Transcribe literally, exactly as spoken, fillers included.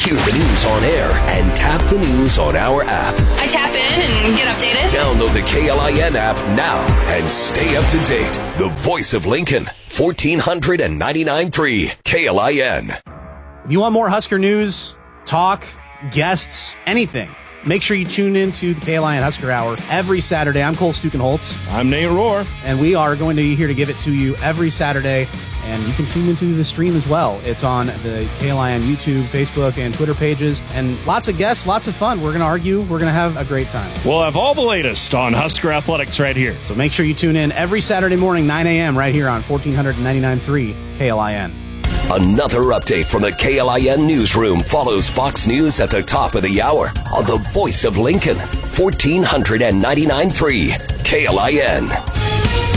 Hear the news on air and tap the news on our app. I tap in and get updated. Download the K L I N app now and stay up to date. The voice of Lincoln, fourteen ninety-nine point three K L I N. If you want more Husker news, talk, guests, anything, make sure you tune in to the K L I N Husker Hour every Saturday. I'm Cole Stukenholtz. I'm Nate Rohr. And we are going to be here to give it to you every Saturday. And you can tune into the stream as well. It's on the K L I N YouTube, Facebook, and Twitter pages. And lots of guests, lots of fun. We're going to argue. We're going to have a great time. We'll have all the latest on Husker Athletics right here. So make sure you tune in every Saturday morning, nine a.m. right here on fourteen ninety-nine point three K L I N. Another update from the K L I N newsroom follows Fox News at the top of the hour on the voice of Lincoln, fourteen ninety-nine point three K L I N.